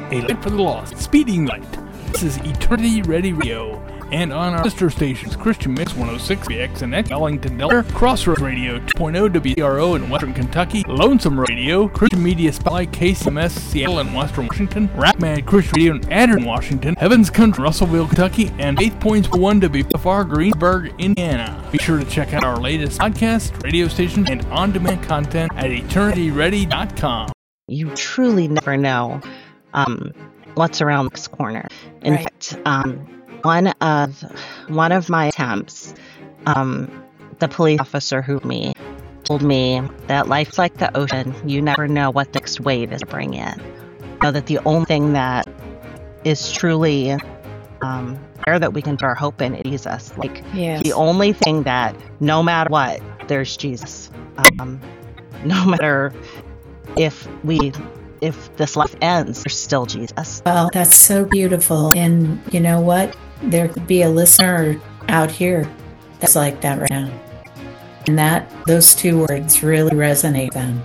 a light for the lost, speeding light. This is Eternity Ready Radio. And on our sister stations, Christian Mix 106 BXNX, Ellington, Delaware, Crossroads Radio 2.0 WCRO in Western Kentucky, Lonesome Radio, Christian Media Spotlight, KCMS, Seattle and Western Washington, Rapman Christian Radio in Adrian, Washington, Heaven's Country, Russellville, Kentucky, and Faith Points 1 WFR, Greensburg, Indiana. Be sure to check out our latest podcast, radio station, and on-demand content at eternityready.com. You truly never know what's around this corner. In fact, one of my attempts, the police officer who told me that life's like the ocean. You never know what the next wave is to bring in. Know that the only thing that is truly there that we can put our hope in is Jesus. The only thing that, no matter what, there's Jesus. No matter if this life ends, there's still Jesus. Well, that's so beautiful. And you know what? There could be a listener out here that's like that right now. And those two words really resonate then.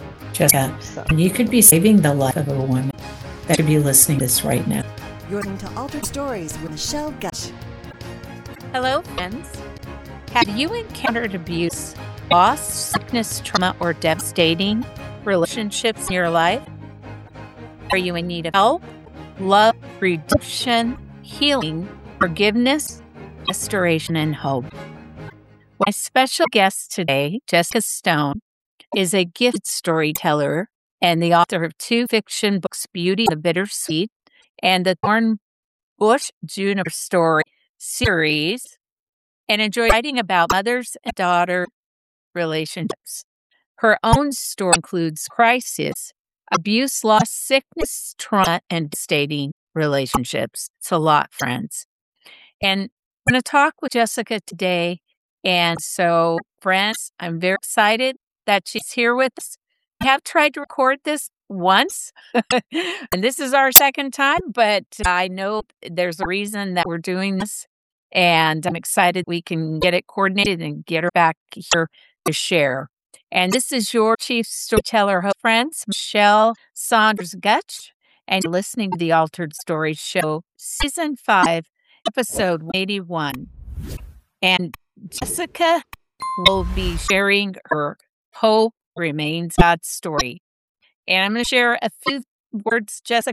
And you could be saving the life of a woman that could be listening to this right now. You're listening to Altered Stories with Michelle Gutch. Hello, friends. Have you encountered abuse, loss, sickness, trauma, or devastating relationships in your life? Are you in need of help, love, redemption, healing, forgiveness, restoration, and hope? My special guest today, Jessica Stone, is a gifted storyteller and the author of 2 fiction books, Beauty and the Bittersweet and the Thornbush Juniper Story series, and enjoys writing about mothers and daughter relationships. Her own story includes crisis, abuse, loss, sickness, trauma, and devastating relationships. It's a lot, friends. And I'm going to talk with Jessica today. And so, friends, I'm very excited that she's here with us. I have tried to record this once, and this is our second time, but I know there's a reason that we're doing this. And I'm excited we can get it coordinated and get her back here to share. And this is your chief storyteller, friends, Michelle Saunders Gutch, and you're listening to the Altered Stories Show, Season 5, Episode 81. And Jessica will be sharing her Hope Remains God's story. And I'm going to share a few words, Jessica,